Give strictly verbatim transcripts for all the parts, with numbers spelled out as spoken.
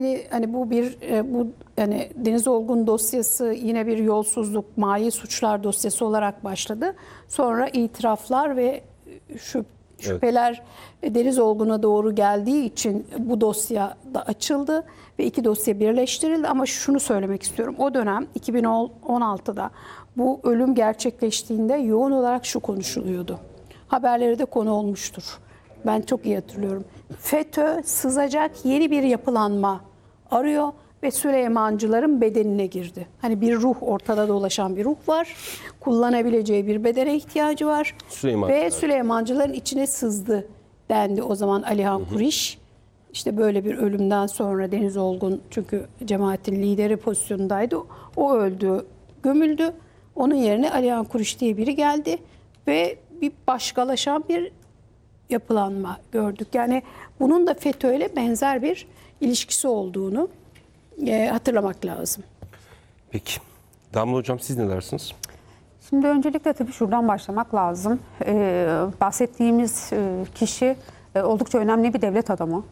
Hani bu bir e, bu yani Deniz Olgun dosyası yine bir yolsuzluk, mali suçlar dosyası olarak başladı. Sonra itiraflar ve şüp, şüpheler evet. Deniz Olgun'a doğru geldiği için bu dosya da açıldı ve iki dosya birleştirildi. Ama şunu söylemek istiyorum. O dönem iki bin on altıda bu ölüm gerçekleştiğinde yoğun olarak şu konuşuluyordu. Haberlere de konu olmuştur. Ben çok iyi hatırlıyorum. FETÖ sızacak yeni bir yapılanma arıyor ve Süleymancıların bedenine girdi. Hani bir ruh, ortada dolaşan bir ruh var. Kullanabileceği bir bedene ihtiyacı var. Ve Süleymancıların içine sızdı dendi o zaman Alihan Kuriş. İşte böyle bir ölümden sonra Deniz Olgun, çünkü cemaatin lideri pozisyondaydı. O öldü, gömüldü. Onun yerine Alihan Kuriş diye biri geldi ve bir başkalaşan bir yapılanma gördük. Yani bunun da FETÖ'yle benzer bir ilişkisi olduğunu e, hatırlamak lazım. Peki. Damla Hocam, siz ne dersiniz? Şimdi öncelikle tabii şuradan başlamak lazım. Ee, bahsettiğimiz e, kişi e, oldukça önemli bir devlet adamı.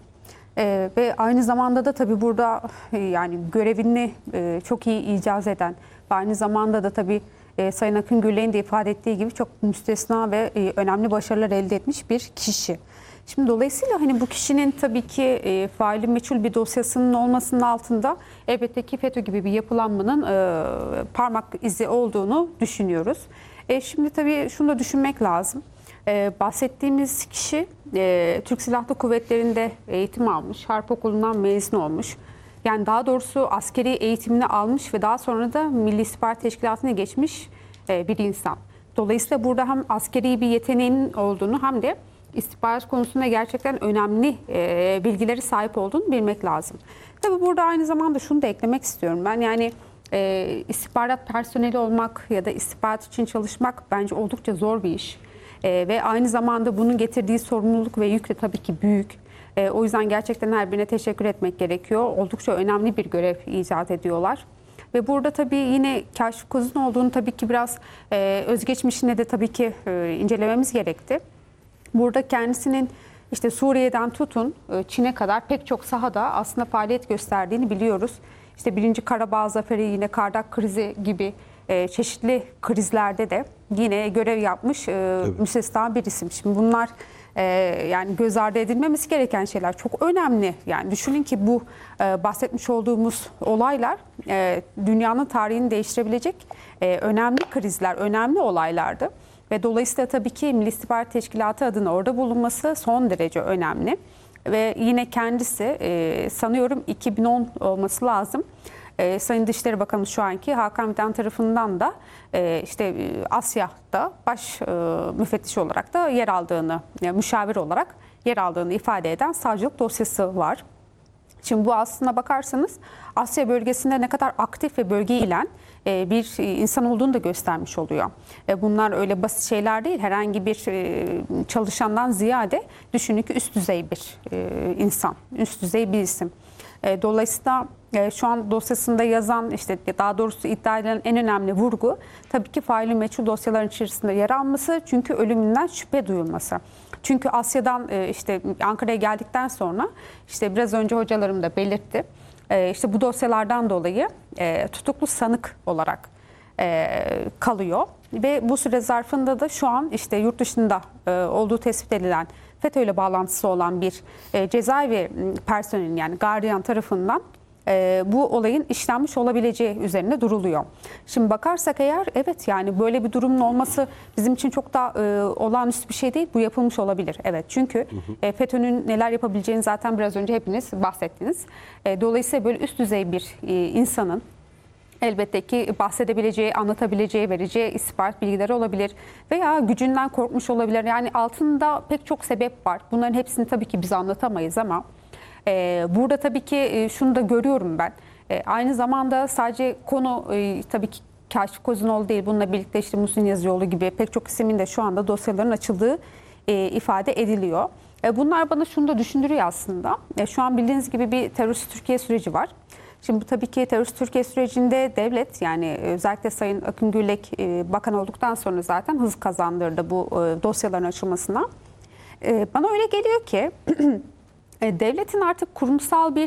E, ve aynı zamanda da tabii burada e, yani görevini e, çok iyi icaz eden ve aynı zamanda da tabii e, Sayın Akın Gürlek'in de ifade ettiği gibi çok müstesna ve e, önemli başarılar elde etmiş bir kişi. Şimdi dolayısıyla hani bu kişinin tabii ki e, faili meçhul bir dosyasının olmasının altında elbette ki FETÖ gibi bir yapılanmanın e, parmak izi olduğunu düşünüyoruz. E, şimdi tabii şunu da düşünmek lazım. E, bahsettiğimiz kişi e, Türk Silahlı Kuvvetleri'nde eğitim almış, Harp Okulu'ndan mezun olmuş. Yani daha doğrusu askeri eğitimini almış ve daha sonra da Milli İstihbarat Teşkilatı'na geçmiş e, bir insan. Dolayısıyla burada hem askeri bir yeteneğinin olduğunu hem de istihbarat konusunda gerçekten önemli e, bilgileri sahip olduğunu bilmek lazım. Tabii burada aynı zamanda şunu da eklemek istiyorum ben. Yani e, istihbarat personeli olmak ya da istihbarat için çalışmak bence oldukça zor bir iş. E, ve aynı zamanda bunun getirdiği sorumluluk ve yük de tabii ki büyük. E, o yüzden gerçekten her birine teşekkür etmek gerekiyor. Oldukça önemli bir görev icat ediyorlar. Ve burada tabii yine Kaşif Koz'un olduğunu tabii ki biraz e, özgeçmişine de tabii ki e, incelememiz gerekti. Burada kendisinin işte Suriye'den tutun Çin'e kadar pek çok sahada aslında faaliyet gösterdiğini biliyoruz. İşte birinci Karabağ Zaferi, yine Kardak krizi gibi e, çeşitli krizlerde de yine görev yapmış e, müstesna bir isim. Şimdi bunlar e, yani göz ardı edilmemesi gereken şeyler, çok önemli. Yani düşünün ki bu e, bahsetmiş olduğumuz olaylar e, dünyanın tarihini değiştirebilecek e, önemli krizler, önemli olaylardı. Ve dolayısıyla tabii ki Milli İstihbarat Teşkilatı adına orada bulunması son derece önemli. Ve yine kendisi e, sanıyorum iki bin on olması lazım. E, Sayın Dışişleri Bakanı şu anki Hakan Fidan tarafından da e, işte e, Asya'da baş e, müfettiş olarak da yer aldığını, yani müşavir olarak yer aldığını ifade eden savcılık dosyası var. Şimdi bu aslına bakarsanız Asya bölgesinde ne kadar aktif ve bölgeyi ilen bir insan olduğunu da göstermiş oluyor. Bunlar öyle basit şeyler değil. Herhangi bir çalışandan ziyade düşünün ki üst düzey bir insan, üst düzey bir isim. Dolayısıyla şu an dosyasında yazan, işte daha doğrusu iddia edilen en önemli vurgu tabii ki faili meçhul dosyaların içerisinde yer alması, çünkü ölümünden şüphe duyulması. Çünkü Asya'dan işte Ankara'ya geldikten sonra işte biraz önce hocalarım da belirtti. İşte bu dosyalardan dolayı tutuklu sanık olarak kalıyor ve bu süre zarfında da şu an işte yurt dışında olduğu tespit edilen FETÖ ile bağlantısı olan bir cezaevi personelinin, yani gardiyan tarafından bu olayın işlenmiş olabileceği üzerine duruluyor. Şimdi bakarsak eğer, evet yani böyle bir durumun olması bizim için çok da e, olağanüstü bir şey değil. Bu yapılmış olabilir. Evet, çünkü e, FETÖ'nün neler yapabileceğini zaten biraz önce hepiniz bahsettiniz. E, dolayısıyla böyle üst düzey bir e, insanın elbette ki bahsedebileceği, anlatabileceği, vereceği istihbarat bilgileri olabilir veya gücünden korkmuş olabilir. Yani altında pek çok sebep var. Bunların hepsini tabii ki biz anlatamayız ama Ee, burada tabii ki e, şunu da görüyorum ben. E, aynı zamanda sadece konu e, tabii ki Kaşif Kozunoğlu değil. Bununla birlikte işte Muhsin Yazıcıoğlu gibi pek çok isimin de şu anda dosyaların açıldığı e, ifade ediliyor. E, bunlar bana şunu da düşündürüyor aslında. E, şu an bildiğiniz gibi bir terörist Türkiye süreci var. Şimdi bu tabii ki terörist Türkiye sürecinde devlet, yani özellikle Sayın Akın Gürlek e, bakan olduktan sonra zaten hız kazandırdı bu e, dosyaların açılmasına. E, bana öyle geliyor ki devletin artık kurumsal bir